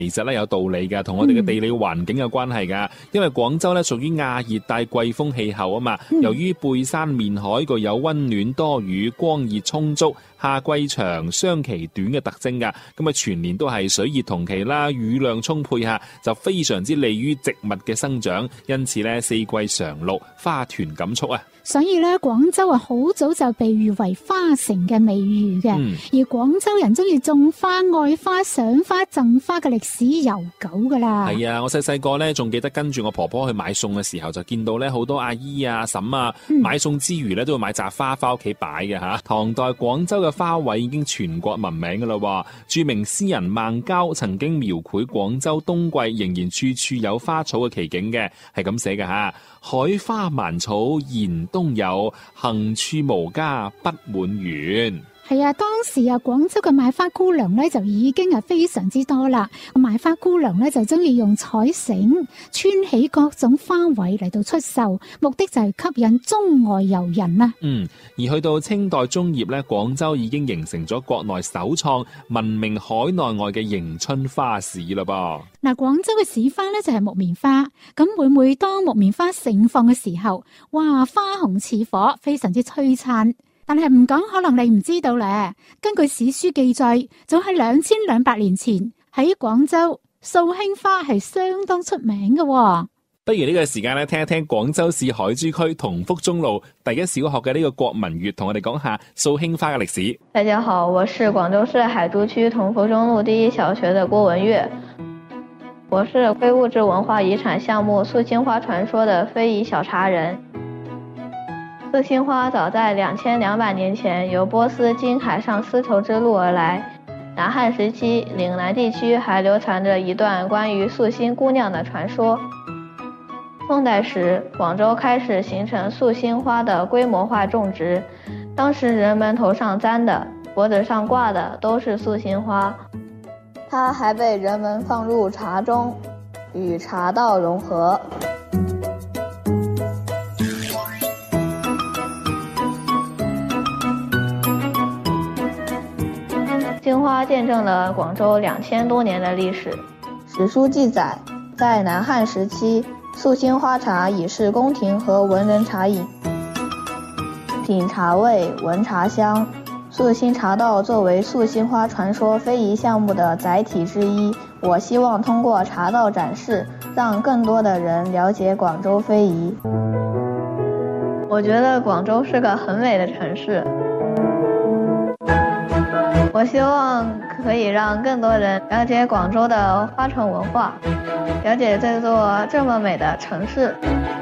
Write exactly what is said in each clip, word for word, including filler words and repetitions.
其實咧有道理㗎，同我哋嘅地理環境有關係㗎。因為廣州咧屬於亞熱帶季風氣候啊嘛，由於背山面海，具有溫暖多雨、光熱充足、夏季長、霜期短嘅特徵㗎。咁啊全年都係水熱同期啦，雨量充沛下，就非常之利於植物嘅生長。因此咧四季常綠，花團錦簇啊！ 所以咧，廣州啊，好早就被譽為花城嘅美譽嘅。嗯、而廣州人中意種花、愛花、賞花、贈花嘅歷史悠久噶啦。係啊，我細細個咧，仲記得跟住我婆婆去買餸嘅時候，就見到咧好多阿姨啊、嬸啊，嗯、買餸之餘咧都會買紮花翻屋企擺嘅吓。唐代廣州嘅花卉已經全國聞名噶啦。著名詩人孟郊曾經描繪廣州冬季仍然處處有花草嘅奇景嘅，係咁寫嘅吓。海花萬草言冬有，行處無家不滿園。 係啊，當時啊，廣州嘅賣花姑娘咧就已經係非常之多啦。賣花姑娘咧就中意用彩繩穿起各種花卉嚟到出售，目的就係吸引中外遊人啊。 嗯，而去到清代中葉咧，廣州已經形成咗國內首創聞名海內外嘅迎春花市啦噃。 嗱，廣州嘅市花咧就係木棉花，咁每每當木棉花盛放嘅時候，哇，花紅似火，非常之璀璨。但係唔講，可能你唔知道咧。根據史書記載，早喺兩千兩百年前喺廣州，素馨花係相當出名嘅。 不如呢個時間咧，聽一聽廣州市海珠區同福中路第一小學嘅呢個郭文月同我哋講下素馨花嘅歷史。 大家好，我是廣州市海珠區同福中路第一小學的郭文月，我是非物質文化遺產項目素馨花傳說的非遺小茶人。素馨花早在兩千兩百年前由波斯經海上絲綢之路而來。南漢時期，嶺南地區還流傳着一段關於素馨姑娘的傳說。宋代時，廣州開始形成素馨花的規模化種植。當時人們頭上簪的、脖子上掛的都是素馨花。它還被人們放入茶中，與茶道融合。素馨花見證了廣州兩千多年的歷史。史書記載，在南漢時期，素馨花茶已是宮廷和文人茶飲，品茶味，聞茶香。素馨茶道作為素馨花傳說非遺項目的載體之一，我希望通過茶道展示，讓更多的人了解廣州非遺。我覺得廣州是個很美的城市。我希望可以讓更多人了解廣州的花城文化，了解這座這麼美的城市。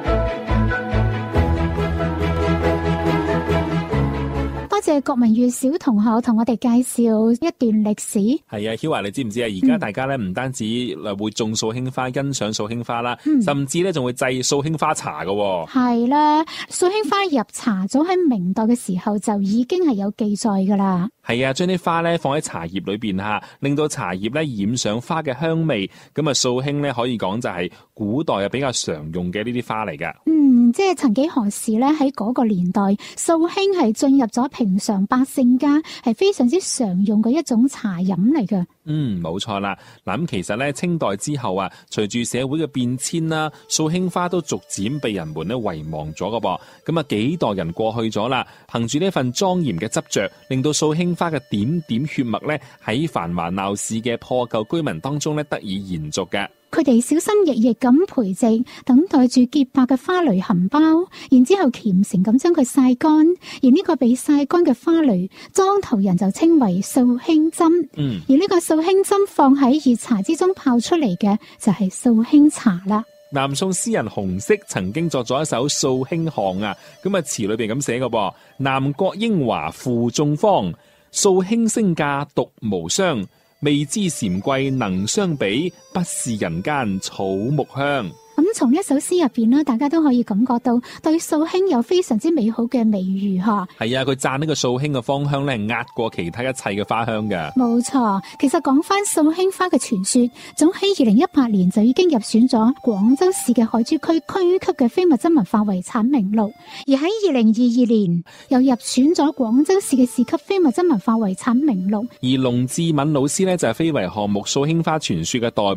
多謝郭文月小同學同我哋介紹一段歷史。 係啊，曉華，你知唔知啊？而家大家咧唔單止會種素馨花、欣賞素馨花啦，嗯、甚至咧仲會製素馨花茶噶。 係啦，素馨花入茶早喺明代嘅時候就已經係有記載噶啦。 係啊，將啲花咧放喺茶葉裏邊吓，令到茶葉咧染上花嘅香味。咁啊，素馨咧可以講就係古代啊比較常用嘅呢啲花嚟噶。 嗯，即係曾幾何時咧喺嗰個年代，素馨係進入咗平常百姓家，係非常之常用嘅一種茶飲嚟嘅。 嗯，冇錯啦。嗱，咁其實咧清代之後啊，隨住社會嘅變遷啦，素馨花都逐漸被人們咧遺忘咗㗎噃。咁啊，幾代人過去咗啦，憑住呢份莊嚴嘅執着，令到素馨花嘅點點血脈咧喺繁華鬧市嘅破舊居民當中咧得以延續嘅。 佢哋小心翼翼咁培植，等待住潔白嘅花蕾含苞，然之後虔誠咁將佢曬乾。而呢個被曬乾嘅花蕾，莊頭人就稱為素馨針。嗯，而呢個素馨針放喺熱茶之中泡出嚟嘅，就係素馨茶啦。 南宋詩人洪適曾經作咗一首素馨項啊，咁啊詞裏邊咁寫嘅噃：南國英華富眾芳，素馨升價獨無雙。未知禪貴能相比，不是人間草木香。 咁從一首詩入邊咧，大家都可以感覺到對素馨有非常之美好嘅美譽吓。 係啊，佢讚呢個素馨嘅芳香咧，壓過其他一切嘅花香嘅。 冇錯，其實講翻素馨花嘅傳說，早喺二零一八年就已經入選咗廣州市嘅海珠區區級嘅非物質文化遺產名錄，而喺二零二二年又入選咗廣州市嘅市級非物質文化遺產名錄。 而龍志敏老師呢，就係非遺項目素馨花傳說嘅代